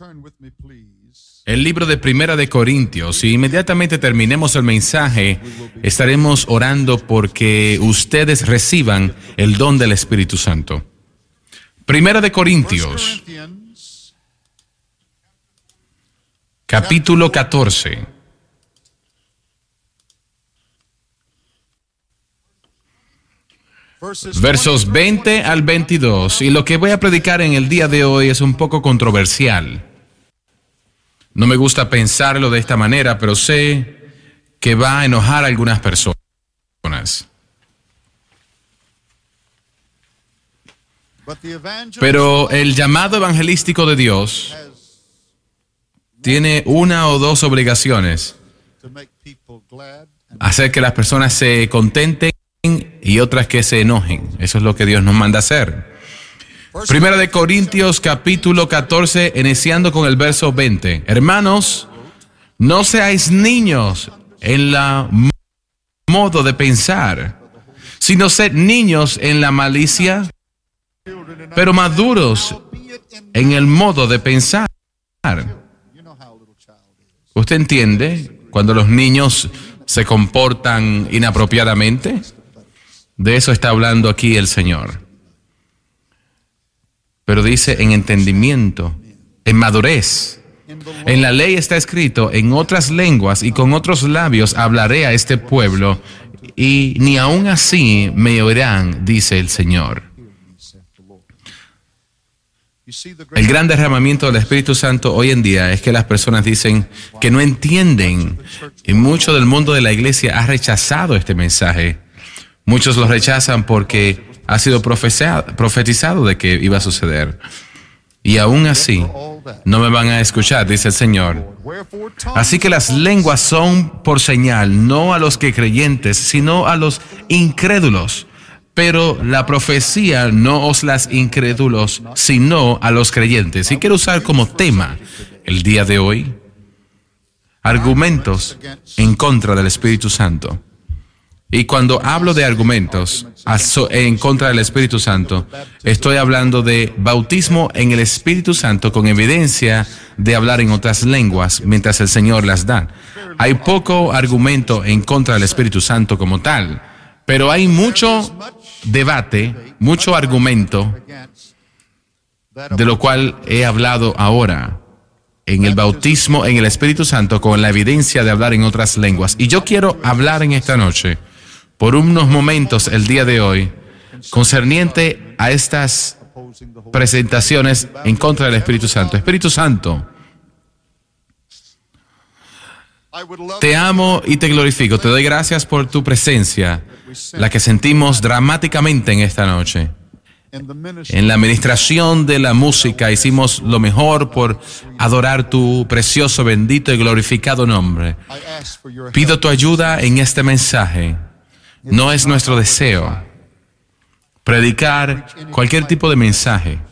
el libro de Primera de Corintios, y inmediatamente terminemos el mensaje, estaremos orando porque ustedes reciban el don del Espíritu Santo. Primera de Corintios, capítulo 14. Versos 20 al 22, y lo que voy a predicar en el día de hoy es un poco controversial. No me gusta pensarlo de esta manera, pero sé que va a enojar a algunas personas. Pero el llamado evangelístico de Dios tiene una o dos obligaciones: hacer que las personas se contenten y otras que se enojen. Eso es lo que Dios nos manda hacer. Primera de Corintios, capítulo 14, iniciando con el verso 20. Hermanos, no seáis niños en la modo de pensar, sino sed niños en la malicia, pero maduros en el modo de pensar. ¿Usted entiende cuando los niños se comportan inapropiadamente? De eso está hablando aquí el Señor. Pero dice en entendimiento, en madurez. En la ley está escrito, en otras lenguas y con otros labios hablaré a este pueblo, y ni aun así me oirán, dice el Señor. El gran derramamiento del Espíritu Santo hoy en día es que las personas dicen que no entienden, y mucho del mundo de la iglesia ha rechazado este mensaje. Muchos lo rechazan porque ha sido profetizado de que iba a suceder. Y aún así, no me van a escuchar, dice el Señor. Así que las lenguas son por señal, no a los que creyentes, sino a los incrédulos. Pero la profecía no os las incrédulos, sino a los creyentes. Y quiero usar como tema el día de hoy argumentos en contra del Espíritu Santo. Y cuando hablo de argumentos en contra del Espíritu Santo, estoy hablando de bautismo en el Espíritu Santo con evidencia de hablar en otras lenguas mientras el Señor las da. Hay poco argumento en contra del Espíritu Santo como tal, pero hay mucho debate, mucho argumento, de lo cual he hablado ahora, en el bautismo en el Espíritu Santo con la evidencia de hablar en otras lenguas. Y yo quiero hablar en esta noche, por unos momentos el día de hoy, concerniente a estas presentaciones en contra del Espíritu Santo. Espíritu Santo, te amo y te glorifico. Te doy gracias por tu presencia, la que sentimos dramáticamente en esta noche. En la administración de la música hicimos lo mejor por adorar tu precioso, bendito y glorificado nombre. Pido tu ayuda en este mensaje. No es nuestro deseo predicar cualquier tipo de mensaje,